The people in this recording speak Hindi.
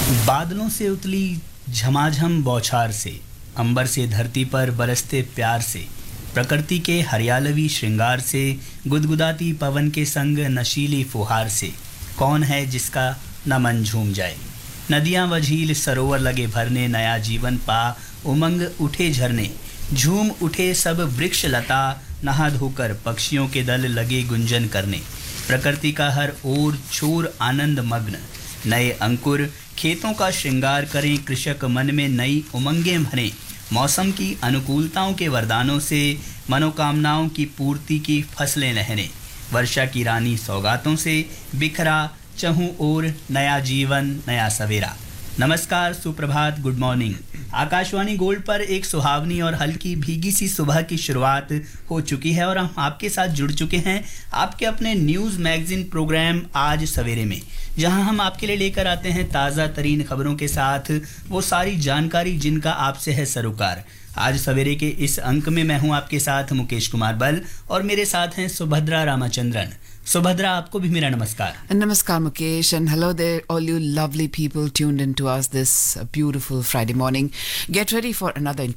बादलों से उतली झमाझम बौछार से, अंबर से धरती पर बरसते प्यार से, प्रकृति के हरियालवी श्रृंगार से, गुदगुदाती पवन के संग नशीली फुहार से, कौन है जिसका न मन झूम जाए। नदियां व झील सरोवर लगे भरने, नया जीवन पा उमंग उठे झरने, झूम उठे सब वृक्ष लता, नहा धोकर पक्षियों के दल लगे गुंजन करने। प्रकृति का हर ओर छोर आनंद मग्न, नए अंकुर खेतों का श्रृंगार करें, कृषक मन में नई उमंगें भरें। मौसम की अनुकूलताओं के वरदानों से मनोकामनाओं की पूर्ति की फसलें लहरें। वर्षा की रानी सौगातों से बिखरा चहु ओर नया जीवन, नया सवेरा। नमस्कार, सुप्रभात, गुड मॉर्निंग। आकाशवाणी गोल्ड पर एक सुहावनी और हल्की भीगी सी सुबह की शुरुआत हो चुकी है और हम आपके साथ जुड़ चुके हैं आपके अपने न्यूज़ मैगजीन प्रोग्राम आज सवेरे में, जहां हम आपके लिए लेकर आते हैं ताज़ा तरीन खबरों के साथ वो सारी जानकारी जिनका आपसे है सरोकार। आज सवेरे के इस अंक में मैं हूं आपके साथ मुकेश कुमार बल और मेरे साथ हैं सुभद्रा रामचंद्रन। सुभद्रा, आपको भी मेरा नमस्कार। Namaskar Mukesh, and hello there all you lovely people tuned in to us this beautiful Friday morning. Get ready for another